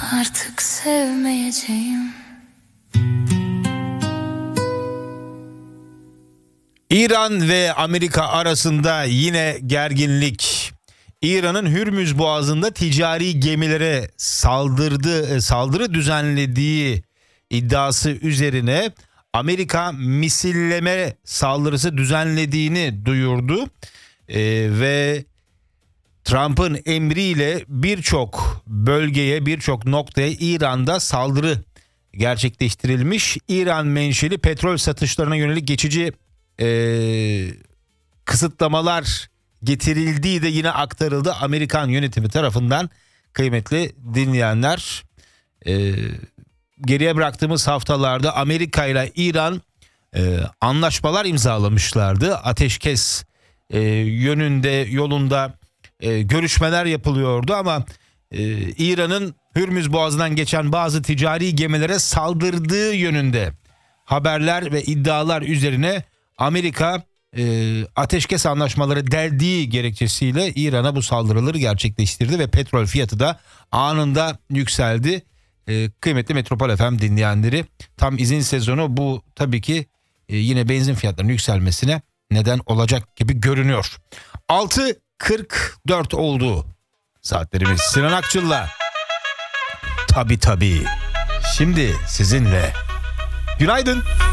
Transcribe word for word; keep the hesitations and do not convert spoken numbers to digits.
Artık sevmeyeceğim. İran ve Amerika arasında yine gerginlik. İran'ın Hürmüz Boğazı'nda ticari gemilere saldırdı, saldırı düzenlediği iddiası üzerine Amerika misilleme saldırısı düzenlediğini duyurdu. Ee, ve Trump'ın emriyle birçok bölgeye, birçok noktaya İran'da saldırı gerçekleştirilmiş. İran menşeli petrol satışlarına yönelik geçici e, kısıtlamalar getirildiği de yine aktarıldı Amerikan yönetimi tarafından. Kıymetli dinleyenler, e, geriye bıraktığımız haftalarda Amerika ile İran e, anlaşmalar imzalamışlardı. Ateşkes e, yönünde, yolunda e, görüşmeler yapılıyordu ama e, İran'ın Hürmüz Boğazı'ndan geçen bazı ticari gemilere saldırdığı yönünde haberler ve iddialar üzerine Amerika e, ateşkes anlaşmaları deldiği gerekçesiyle İran'a bu saldırıları gerçekleştirdi ve petrol fiyatı da anında yükseldi. E, kıymetli Metropol F M dinleyenleri, tam izin sezonu bu tabii ki e, yine benzin fiyatlarının yükselmesine neden olacak gibi görünüyor. altı kırk dört oldu saatlerimiz. Sinan Akçıl'la tabii tabii şimdi sizinle. Günaydın.